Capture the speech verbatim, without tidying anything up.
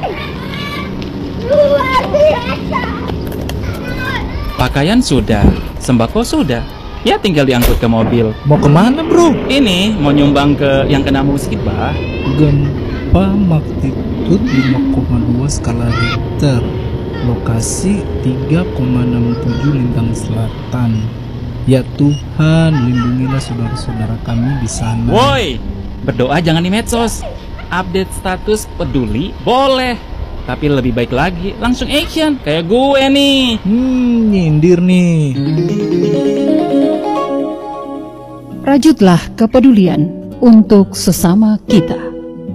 Luar biasa. Pakaian sudah, sembako sudah. Ya tinggal diangkut ke mobil. Mau kemana bro? Ini mau nyumbang ke yang kena musibah. Gempa magnitudo lima koma dua skala Richter. Lokasi tiga koma enam tujuh Lintang Selatan. Ya Tuhan, lindungilah saudara-saudara kami di sana. Woi, berdoa jangan di medsos. Update status peduli boleh, tapi lebih baik lagi langsung action kayak gue nih. Hmm, nyindir nih. Rajutlah kepedulian untuk sesama kita.